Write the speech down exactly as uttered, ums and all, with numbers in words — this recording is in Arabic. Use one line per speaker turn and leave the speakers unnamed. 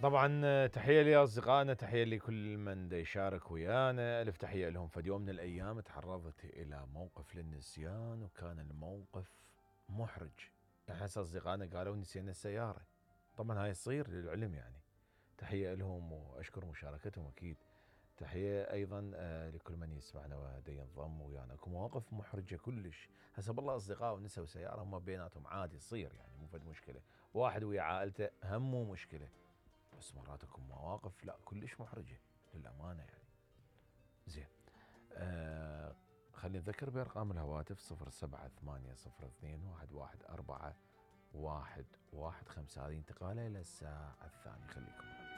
طبعا تحية لأصدقائنا، تحية لكل من دا يشارك ويانا. ألف تحية لهم. فد يوم من الأيام تعرضت إلى موقف للنسيان، وكان الموقف محرج. يعني هسه أصدقائنا قالوا نسينا السيارة. طبعا هاي تصير للعلم يعني. تحية لهم وأشكر مشاركتهم أكيد. تحية أيضا آه، لكل من يسمعنا ودا ينضم ويانا. اكو مواقف محرجة كلش. هسه بالله أصدقاء ونسوا سيارة هم بيناتهم عادي تصير، يعني مو فد مشكلة. واحد ويا عائلته هم مو مشكلة. بس مرات اكو مواقف لا كلش محرجه للامانه يعني. زين. آه خلينا نذكر بارقام الهواتف صفر سبعة ثمانية صفر اثنين واحد واحد أربعة واحد واحد خمسة. هذه انتقاله الى الساعه الثانيه. خليكم.